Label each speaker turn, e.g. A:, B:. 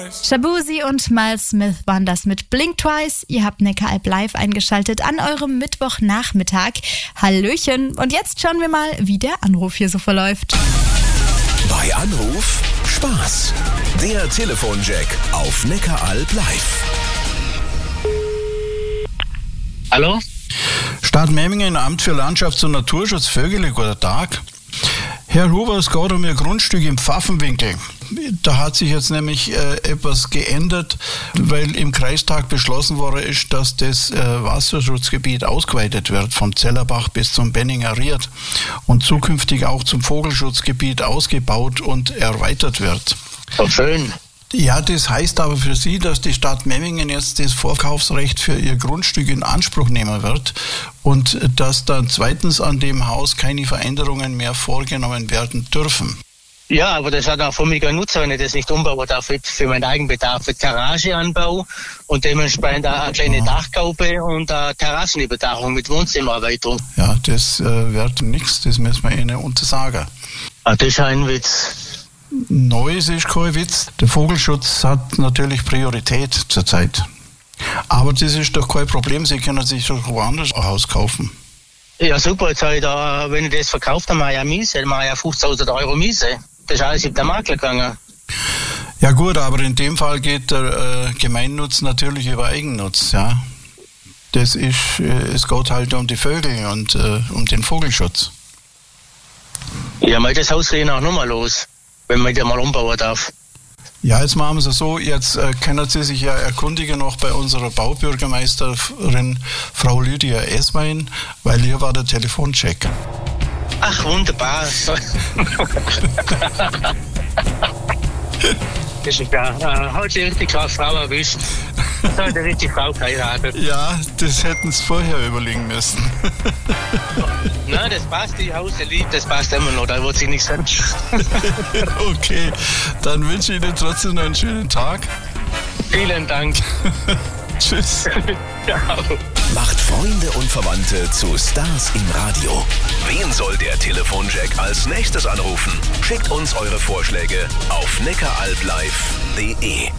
A: Shaboozey und Miles Smith waren das mit Blink Twice. Ihr habt Neckaralb live eingeschaltet an eurem Mittwochnachmittag. Hallöchen. Und jetzt schauen wir mal, wie der Anruf hier so verläuft.
B: Bei Anruf Spaß. Der Telefonjack auf Neckaralb live.
C: Hallo?
D: Stadt Memmingen, Amt für Landschafts- und Naturschutz, Vögele, guten Tag. Herr Huber, es geht um Ihr Grundstück im Pfaffenwinkel. Da hat sich jetzt nämlich etwas geändert, weil im Kreistag beschlossen worden ist, dass das Wasserschutzgebiet ausgeweitet wird, vom Zellerbach bis zum Benninger Ried und zukünftig auch zum Vogelschutzgebiet ausgebaut und erweitert wird.
C: Oh, schön.
D: Ja, das heißt aber für Sie, dass die Stadt Memmingen jetzt das Vorkaufsrecht für ihr Grundstück in Anspruch nehmen wird und dass dann zweitens an dem Haus keine Veränderungen mehr vorgenommen werden dürfen.
C: Ja, aber das hat auch für mich keinen Nutzen, wenn ich das nicht umbauen darf für meinen Eigenbedarf. Für Garageanbau und dementsprechend auch eine kleine Dachgaube und eine Terrassenüberdachung mit Wohnzimmererweiterung.
D: Ja, das wird nichts, das müssen wir Ihnen untersagen.
C: Ah, das ist ein Witz.
D: Neues ist kein Witz. Der Vogelschutz hat natürlich Priorität zurzeit. Aber das ist doch kein Problem. Sie können sich doch woanders ein Haus kaufen.
C: Ja, super. Jetzt habe ich da, wenn ich das verkauft, dann mache ich ja Miese. Dann mache ich ja 50.000 Euro Miese. Das ist alles über den Makler gegangen.
D: Ja gut, aber in dem Fall geht der Gemeinnutz natürlich über Eigennutz, ja. Das ist, es geht halt um die Vögel und um den Vogelschutz.
C: Ja, mal das Haus gehen auch nochmal los, wenn man das mal umbauen darf.
D: Ja, jetzt machen Sie es so, jetzt können Sie sich ja erkundigen noch bei unserer Baubürgermeisterin Frau Lydia Eswein, weil hier war der Telefoncheck.
C: Ach, wunderbar. Das ist ja heute die richtige Frau erwischt. Das hat die richtige Frau geheiratet.
D: Ja, das hätten Sie vorher überlegen müssen.
C: Nein, das passt, die Hause liebt, das passt immer noch, da wird sich nichts ändern.
D: Okay, dann wünsche ich Ihnen trotzdem noch einen schönen Tag.
C: Vielen Dank.
D: Tschüss.
C: Ciao.
B: Macht Freunde und Verwandte zu Stars im Radio. Wen soll der Telefonjack als nächstes anrufen? Schickt uns eure Vorschläge auf neckaralblive.de.